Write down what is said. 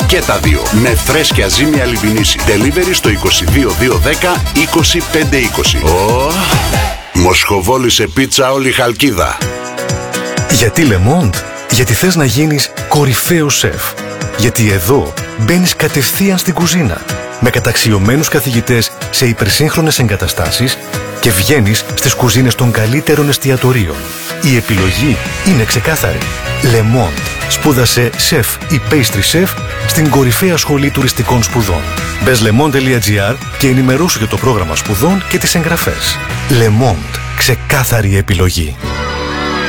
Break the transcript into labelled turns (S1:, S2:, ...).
S1: Και τα δύο. Με φρέσκια ζύμια λιβινίση. Delivery στο 22210 25520. Μοσχοβόλησε πίτσα όλη η Χαλκίδα.
S2: Γιατί Le Monde? Γιατί θες να γίνεις κορυφαίος σεφ. Γιατί εδώ μπαίνεις κατευθείαν στην κουζίνα με καταξιωμένους καθηγητές σε υπερσύγχρονες εγκαταστάσεις και βγαίνεις στις κουζίνες των καλύτερων εστιατορίων. Η επιλογή είναι ξεκάθαρη. Le Monde. Σπούδασε σεφ ή pastry chef στην κορυφαία σχολή τουριστικών σπουδών. Μπες lemonde.gr και ενημερώσου για το πρόγραμμα σπουδών και τις εγγραφές. Le Monde. Ξεκάθαρη επιλογή.